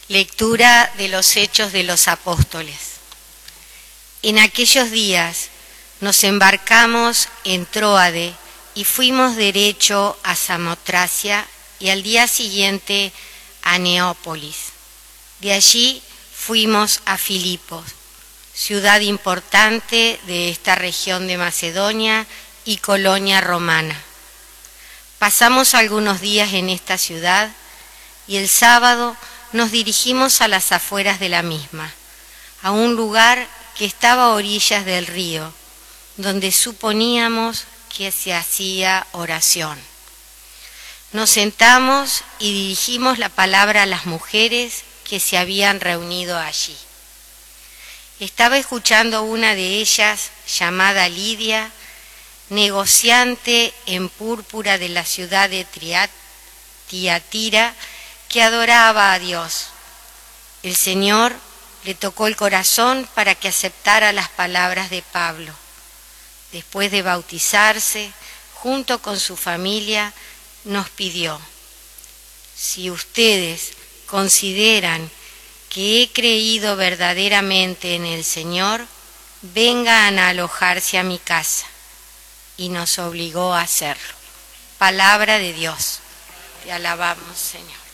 Lectura de los Hechos de los Apóstoles. En aquellos días nos embarcamos en Tróade y fuimos derecho a Samotracia y al día siguiente a Neópolis. De allí fuimos a Filipos, ciudad importante de esta región de Macedonia y colonia romana. Pasamos algunos días en esta ciudad y el sábado nos dirigimos a las afueras de la misma, a un lugar que estaba a orillas del río, donde suponíamos que se hacía oración. Nos sentamos y dirigimos la palabra a las mujeres que se habían reunido allí. Estaba escuchando una de ellas, llamada Lidia, negociante en púrpura de la ciudad de Tiatira, que adoraba a Dios. El Señor le tocó el corazón para que aceptara las palabras de Pablo. Después de bautizarse, junto con su familia, nos pidió: si ustedes consideran que he creído verdaderamente en el Señor, vengan a alojarse a mi casa. Y nos obligó a hacerlo. Palabra de Dios. Te alabamos, Señor.